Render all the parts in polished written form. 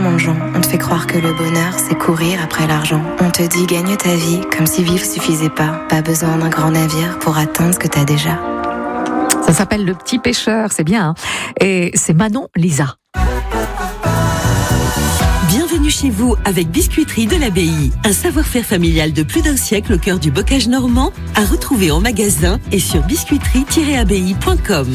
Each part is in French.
tellement de gens. On te fait croire que le bonheur, c'est courir après l'argent. On te dit gagne ta vie, comme si vivre suffisait pas. Pas besoin d'un grand navire pour atteindre ce que t'as déjà. Ça s'appelle Le Petit Pêcheur, c'est bien. Hein, et c'est Manon Lisa. Bienvenue chez vous avec Biscuiterie de l'Abbaye. Un savoir-faire familial de plus d'un siècle au cœur du bocage normand, à retrouver en magasin et sur biscuiterie-abbaye.com.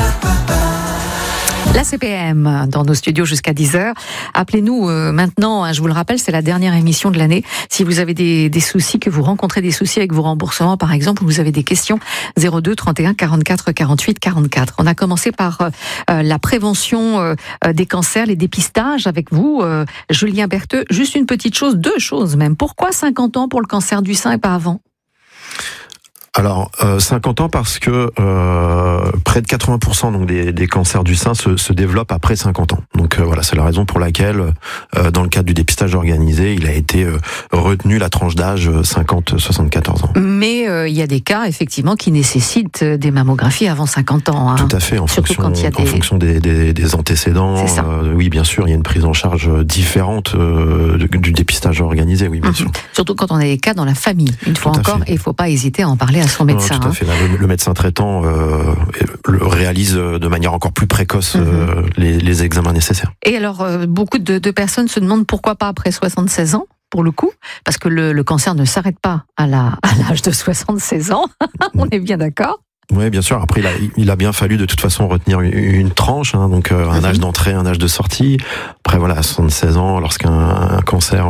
La CPM dans nos studios jusqu'à 10h. Appelez-nous maintenant, je vous le rappelle, c'est la dernière émission de l'année. Si vous avez des soucis, que vous rencontrez des soucis avec vos remboursements, par exemple, ou vous avez des questions, 02 31 44 48 44. On a commencé par la prévention des cancers, les dépistages avec vous, Julien Bertheux. Juste une petite chose, deux choses même. Pourquoi 50 ans pour le cancer du sein et pas avant ? Alors, 50 ans parce que près de 80% donc des cancers du sein se développent après 50 ans. Donc voilà, c'est la raison pour laquelle, dans le cadre du dépistage organisé, il a été retenu la tranche d'âge 50-74 ans. Mais il y a des cas, effectivement, qui nécessitent des mammographies avant 50 ans. Hein. Tout à fait, en fonction des antécédents. Oui, bien sûr, il y a une prise en charge différente du dépistage organisé, oui, bien sûr. Surtout quand on a des cas dans la famille. Une fois encore, et il ne faut pas hésiter à en parler à son médecin. Non, tout à fait. Le médecin traitant réalise de manière encore plus précoce les examens nécessaires. Et alors, beaucoup de personnes se demandent pourquoi pas après 76 ans, pour le coup, parce que le cancer ne s'arrête pas à l'âge de 76 ans, on est bien d'accord. Oui, bien sûr. Après, il a bien fallu de toute façon retenir une tranche, hein, donc un âge d'entrée, un âge de sortie. Après, voilà, à 76 ans, lorsqu'un cancer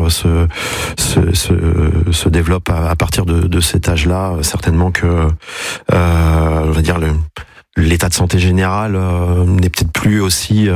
se développe à partir de cet âge-là, certainement que, on va dire l'état de santé général n'est peut-être plus aussi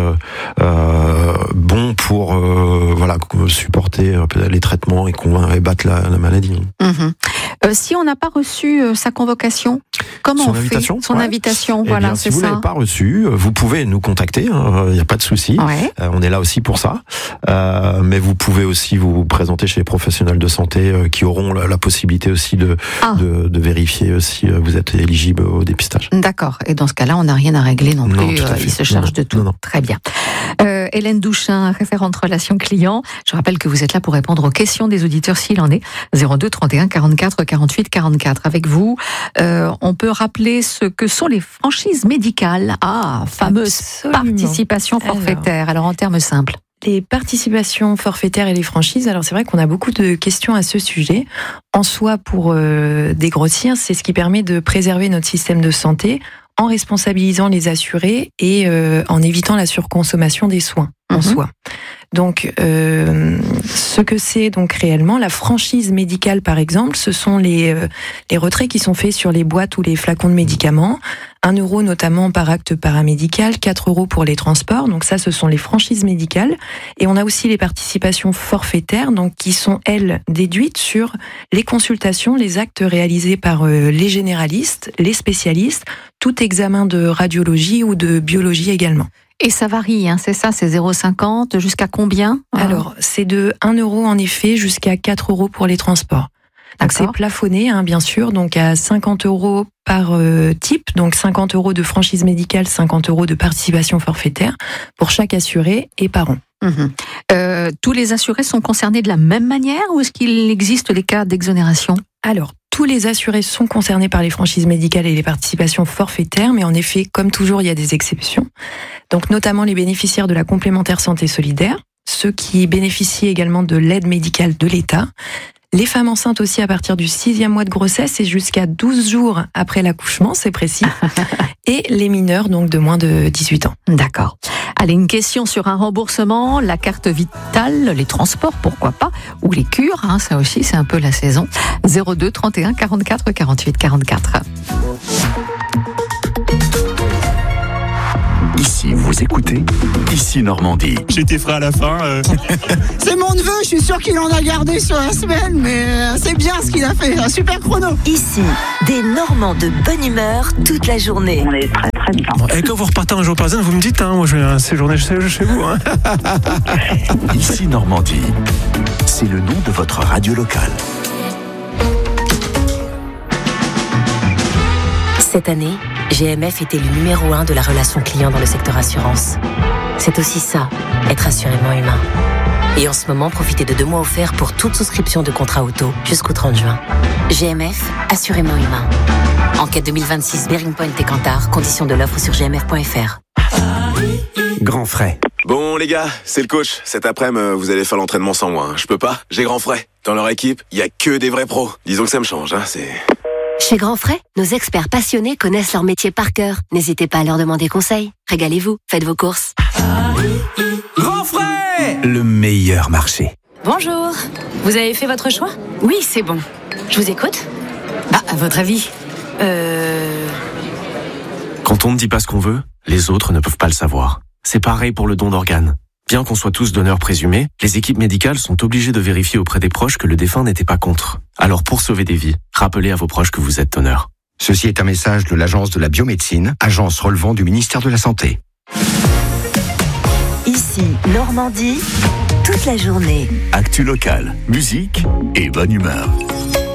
bon pour supporter les traitements et battre la maladie. Si on n'a pas reçu sa convocation, comment on fait son invitation? Voilà, bien, si vous ne l'avez pas reçu, vous pouvez nous contacter, il n'y a pas de souci. Ouais. On est là aussi pour ça. Mais vous pouvez aussi vous présenter chez les professionnels de santé qui auront la possibilité aussi de vérifier si vous êtes éligible au dépistage. D'accord. Et dans ce cas-là, on n'a rien à régler non plus. Il se charge de tout. Non. Très bien. Hélène Douchin, référente relations clients. Je rappelle que vous êtes là pour répondre aux questions des auditeurs s'il en est. 02 31 44 48 44. Avec vous, on peut rappeler ce que sont les franchises médicales. Fameuse participation forfaitaire. Alors en termes simples. Les participations forfaitaires et les franchises, alors c'est vrai qu'on a beaucoup de questions à ce sujet. En soi, pour dégrossir, c'est ce qui permet de préserver notre système de santé en responsabilisant les assurés et en évitant la surconsommation des soins en soi. Donc, ce que c'est donc réellement, la franchise médicale par exemple, ce sont les retraits qui sont faits sur les boîtes ou les flacons de médicaments. 1 euro notamment par acte paramédical, 4 euros pour les transports. Donc ça, ce sont les franchises médicales. Et on a aussi les participations forfaitaires, donc qui sont, elles, déduites sur les consultations, les actes réalisés par les généralistes, les spécialistes, tout examen de radiologie ou de biologie également. Et ça varie, hein, c'est ça, c'est 0,50 jusqu'à combien ? Alors, c'est de 1 euro en effet jusqu'à 4 euros pour les transports. Donc c'est plafonné, hein, bien sûr, donc à 50 euros par type, donc 50 euros de franchise médicale, 50 euros de participation forfaitaire pour chaque assuré et par an. Tous les assurés sont concernés de la même manière ou est-ce qu'il existe des cas d'exonération ? Alors, tous les assurés sont concernés par les franchises médicales et les participations forfaitaires, mais en effet, comme toujours, il y a des exceptions. Donc notamment les bénéficiaires de la complémentaire santé solidaire, ceux qui bénéficient également de l'aide médicale de l'État, les femmes enceintes aussi à partir du 6e mois de grossesse et jusqu'à 12 jours après l'accouchement, c'est précis, et les mineurs donc de moins de 18 ans. D'accord. Allez, une question sur un remboursement, la carte vitale, les transports, pourquoi pas, ou les cures, hein, ça aussi c'est un peu la saison. 02 31 44 48 44. Ici, vous écoutez Ici Normandie. J'étais frais à la fin. C'est mon neveu, je suis sûr qu'il en a gardé sur la semaine, mais c'est bien ce qu'il a fait, un super chrono. Ici, des Normands de bonne humeur toute la journée. On est très très bien. Et quand vous repartez un jour par semaine, vous me dites, hein, moi je vais séjourner chez vous. Hein. Ici Normandie, c'est le nom de votre radio locale. Cette année, GMF était le numéro 1 de la relation client dans le secteur assurance. C'est aussi ça, être assurément humain. Et en ce moment, profitez de 2 mois offerts pour toute souscription de contrat auto jusqu'au 30 juin. GMF, assurément humain. Enquête 2026, Bearing Point et Kantar. Conditions de l'offre sur gmf.fr. Grand frais. Bon les gars, c'est le coach. Cet après-midi, vous allez faire l'entraînement sans moi. Je peux pas, j'ai Grand Frais. Dans leur équipe, il y a que des vrais pros. Disons que ça me change, c'est... Chez Grand Frais, nos experts passionnés connaissent leur métier par cœur. N'hésitez pas à leur demander conseil. Régalez-vous, faites vos courses. Grand Frais, le meilleur marché. Bonjour, vous avez fait votre choix? Oui, c'est bon. Je vous écoute. À votre avis Quand on ne dit pas ce qu'on veut, les autres ne peuvent pas le savoir. C'est pareil pour le don d'organes. Bien qu'on soit tous donneurs présumés, les équipes médicales sont obligées de vérifier auprès des proches que le défunt n'était pas contre. Alors pour sauver des vies, rappelez à vos proches que vous êtes donneur. Ceci est un message de l'Agence de la biomédecine, agence relevant du ministère de la Santé. Ici, Normandie, toute la journée. Actu locale, musique et bonne humeur.